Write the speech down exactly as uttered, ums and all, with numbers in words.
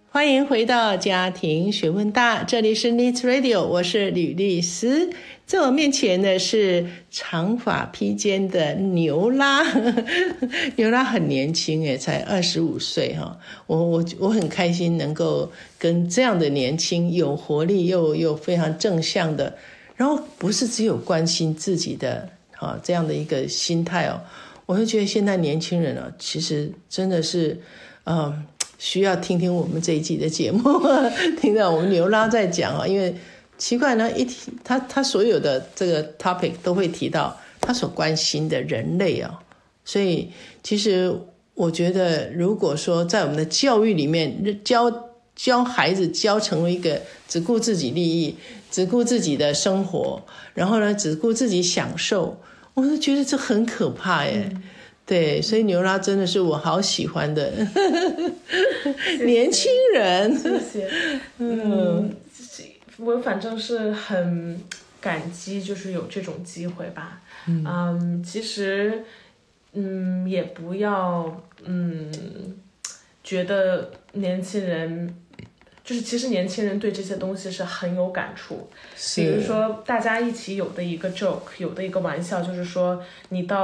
欢迎回到家庭学问大，这里是 Needs Radio， 我是吕丽丝。在我面前的是长发披肩的牛拉，牛拉很年轻耶，才二十五岁哈。我我我很开心能够跟这样的年轻、有活力又又非常正向的，然后不是只有关心自己的啊这样的一个心态哦。我会觉得现在年轻人啊，其实真的是，嗯。需要听听我们这一季的节目，听到我们牛拉在讲啊，因为奇怪呢，一提他他所有的这个 topic 都会提到他所关心的人类啊，所以其实我觉得，如果说在我们的教育里面教教孩子教成为一个只顾自己利益、只顾自己的生活，然后呢只顾自己享受，我就觉得这很可怕耶。嗯对，所以牛拉真的是我好喜欢的年轻人。 谢谢。嗯，我反正是很感激，就是有这种机会吧。嗯，嗯其实，嗯，也不要嗯觉得年轻人。就是其实年轻人对这些东西是很有感触，比如说大家一起有的一个 joke， 有的一个玩笑，就是说你到